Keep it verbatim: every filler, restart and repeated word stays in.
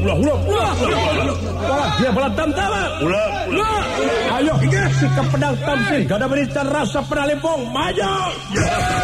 ulah ulah ulah ulah dia bala tamtama ulah ulah ayo ingat sikap pedang tamsin gak ada berikan rasa pedang lempong maju